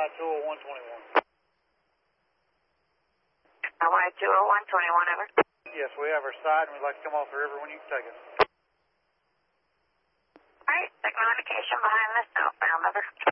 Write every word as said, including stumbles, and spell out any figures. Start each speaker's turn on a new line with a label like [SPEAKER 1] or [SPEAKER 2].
[SPEAKER 1] Hawaii two oh one twenty-one.
[SPEAKER 2] Hawaii two oh one twenty-one, over.
[SPEAKER 1] Yes, we have our side, and we'd like to come off the river when you can take us.
[SPEAKER 2] All right, signal indication behind the southbound, over.